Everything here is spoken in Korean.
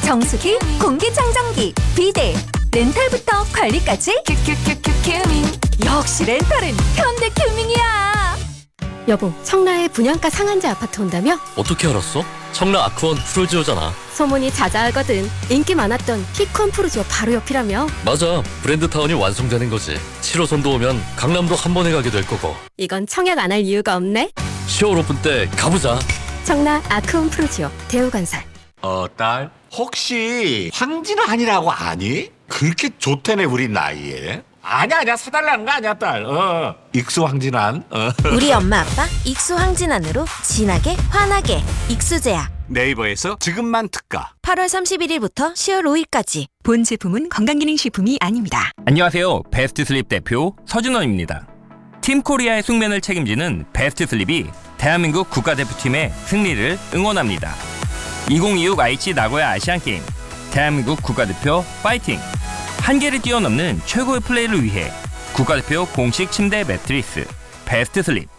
정수기, 공기청정기, 비데, 렌탈부터 관리까지 큐큐큐큐 큐밍. 역시 렌탈은 현대 큐밍이야. 여보, 청라에 분양가 상한제 아파트 온다며? 어떻게 알았어? 청라 아크원 프루지오잖아. 소문이 자자하거든. 인기 많았던 키콘 프루지오 바로 옆이라며? 맞아, 브랜드타운이 완성되는 거지. 7호선도 오면 강남도 한 번에 가게 될 거고. 이건 청약 안 할 이유가 없네. 10월 오픈 때 가보자. 청라 아크온 프루지오 대우건설. 딸? 혹시 황진환이라고 아니? 그렇게 좋다네 우리 나이에. 아니야 사달라는 거 아니야 딸. 익수 황진환. 우리 엄마 아빠 익수 황진환으로 진하게 환하게 익수제약. 네이버에서 지금만 특가. 8월 31일부터 10월 5일까지. 본 제품은 건강기능식품이 아닙니다. 안녕하세요. 베스트 슬립 대표 서준원입니다. 팀 코리아의 숙면을 책임지는 베스트 슬립이 대한민국 국가대표팀의 승리를 응원합니다. 2026 aichi 나고야 아시안게임 대한민국 국가대표 파이팅! 한계를 뛰어넘는 최고의 플레이를 위해 국가대표 공식 침대 매트리스 베스트 슬립.